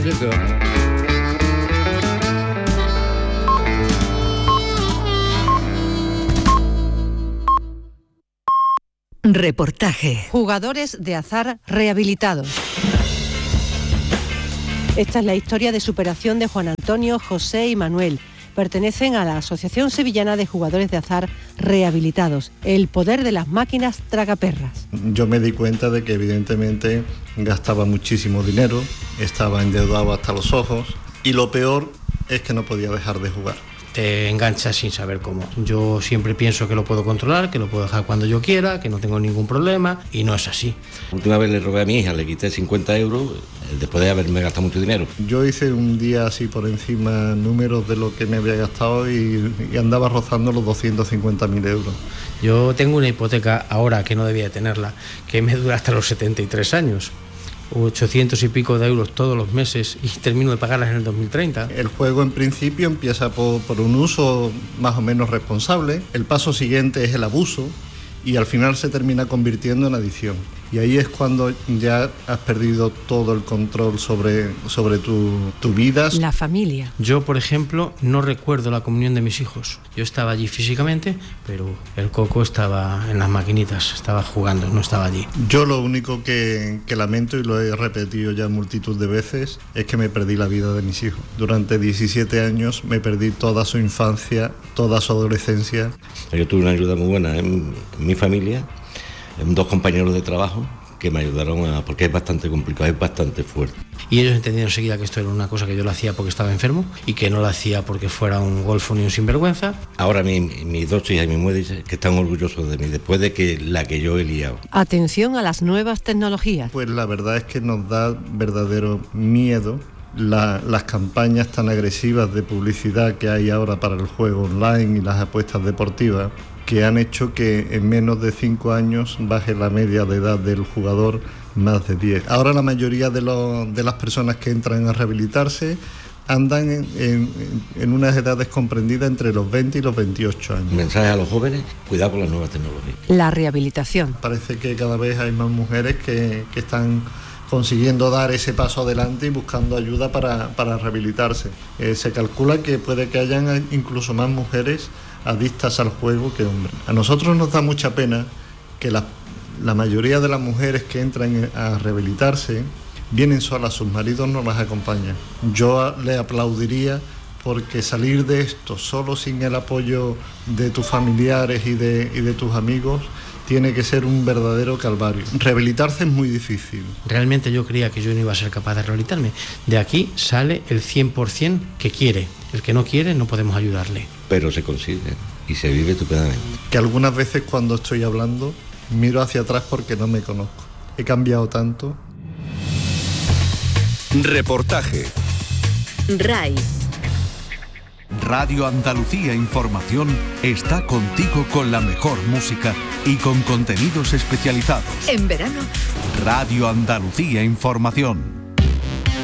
Reportaje. Jugadores de azar rehabilitados. Esta es la historia de superación de Juan Antonio, José y Manuel. Pertenecen a la Asociación Sevillana de Jugadores de Azar Rehabilitados. El poder de las máquinas tragaperras. Yo me di cuenta de que evidentemente gastaba muchísimo dinero, estaba endeudado hasta los ojos y lo peor es que no podía dejar de jugar. Te enganchas sin saber cómo. Yo siempre pienso que lo puedo controlar, que lo puedo dejar cuando yo quiera, que no tengo ningún problema, y no es así. La última vez le robé a mi hija, le quité 50 euros después de haberme gastado mucho dinero. Yo hice un día así por encima números de lo que me había gastado y andaba rozando los 250.000 euros. Yo tengo una hipoteca ahora que no debía de tenerla, que me dura hasta los 73 años. 800 y pico de euros todos los meses y termino de pagarlas en el 2030. El juego en principio empieza por un uso más o menos responsable. El paso siguiente es el abuso y al final se termina convirtiendo en adicción. Y ahí es cuando ya has perdido todo el control sobre tu vida. La familia. Yo, por ejemplo, no recuerdo la comunión de mis hijos. Yo estaba allí físicamente, pero el Coco estaba en las maquinitas, estaba jugando, no estaba allí. Yo lo único que lamento, y lo he repetido ya multitud de veces, es que me perdí la vida de mis hijos. Durante 17 años me perdí toda su infancia, toda su adolescencia. Yo tuve una ayuda muy buena en mi familia, en 2 compañeros de trabajo que me ayudaron porque es bastante complicado, es bastante fuerte. Y ellos entendieron enseguida que esto era una cosa que yo lo hacía porque estaba enfermo y que no lo hacía porque fuera un golfo ni un sinvergüenza. Ahora mis 2 hijas y mi mujer dicen que están orgullosos de mí después de la que yo he liado. Atención a las nuevas tecnologías. Pues la verdad es que nos da verdadero miedo las campañas tan agresivas de publicidad que hay ahora para el juego online y las apuestas deportivas, que han hecho que en menos de 5 años baje la media de edad del jugador más de 10. Ahora la mayoría de las personas que entran a rehabilitarse andan en unas edades comprendidas entre los 20 y los 28 años. Mensaje a los jóvenes, cuidado con las nuevas tecnologías. La rehabilitación. Parece que cada vez hay más mujeres que están consiguiendo dar ese paso adelante y buscando ayuda para rehabilitarse. Se calcula que puede que hayan incluso más mujeres adictas al juego que hombres. A nosotros nos da mucha pena que la mayoría de las mujeres que entran a rehabilitarse vienen solas, sus maridos no las acompañan. Yo le aplaudiría porque salir de esto solo sin el apoyo de tus familiares y de tus amigos tiene que ser un verdadero calvario. Rehabilitarse es muy difícil. Realmente yo creía que yo no iba a ser capaz de rehabilitarme. De aquí sale el 100% que quiere. El que no quiere no podemos ayudarle. Pero se consigue y se vive estupendamente. Que algunas veces cuando estoy hablando miro hacia atrás porque no me conozco. He cambiado tanto. Reportaje. RAI. Radio Andalucía Información está contigo con la mejor música y con contenidos especializados. En verano. Radio Andalucía Información.